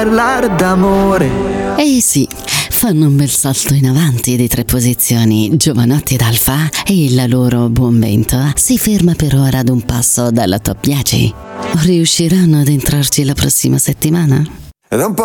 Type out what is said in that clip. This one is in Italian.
parlare d'amore. Eh sì, fanno un bel salto in avanti di 3 posizioni. Giovanotti ed Alfa e il loro buon vento si ferma per ora ad un passo dalla top 10. Riusciranno ad entrarci la prossima settimana? Ed è un po'